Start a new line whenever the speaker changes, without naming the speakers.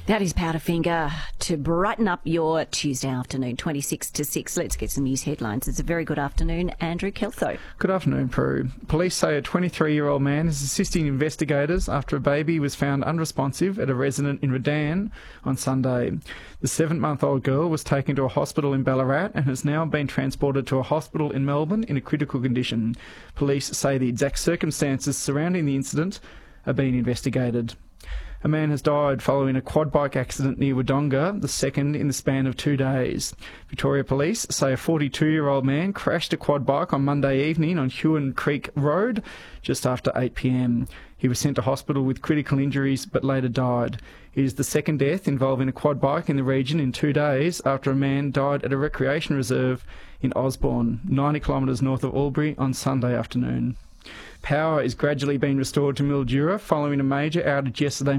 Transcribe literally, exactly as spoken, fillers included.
That is Powderfinger to brighten up your Tuesday afternoon, twenty-six to six. Let's get some news headlines. It's a very good afternoon. Andrew Kelso.
Good afternoon, Prue. Police say a twenty-three-year-old man is assisting investigators after a baby was found unresponsive at a resident in Redan on Sunday. The seven-month-old girl was taken to a hospital in Ballarat and has now been transported to a hospital in Melbourne in a critical condition. Police say the exact circumstances surrounding the incident are being investigated. A man has died following a quad bike accident near Wodonga, the second in the span of two days. Victoria Police say a forty-two-year-old man crashed a quad bike on Monday evening on Huon Creek Road just after eight p m. He was sent to hospital with critical injuries but later died. It is the second death involving a quad bike in the region in two days after a man died at a recreation reserve in Osborne, ninety kilometres north of Albury, on Sunday afternoon. Power is gradually being restored to Mildura following a major outage yesterday